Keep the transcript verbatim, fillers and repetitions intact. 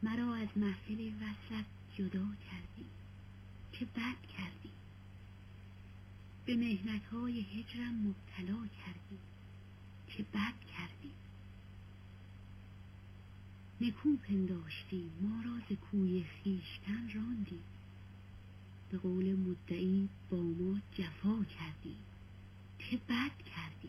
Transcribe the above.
مرا از محفل وصلت جدا کردی، چه بد کردی. به محنت‌های هجرم مبتلا کردی، چه بد کردی. نکو پنداشتی ما را ز کوی خویشتن راندی، به قول مدعی با ما جفا کردی، چه بد کردی.